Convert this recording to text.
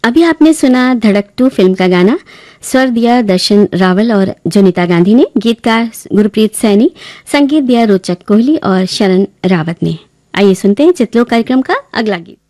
अभी आपने सुना धड़क 2 फिल्म का गाना। स्वर दिया दर्शन रावल और जोनीता गांधी ने, गीतकार गुरप्रीत सैनी, संगीत दिया रोचक कोहली और शरण रावत ने। आइए सुनते हैं चितलोक कार्यक्रम का अगला गीत।